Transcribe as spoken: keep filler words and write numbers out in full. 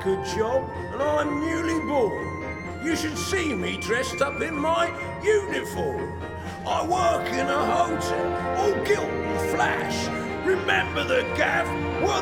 good job, and I'm newly born. You should see me dressed up in my uniform. I work in a hotel, all gilt and flash. Remember the gaff? Well,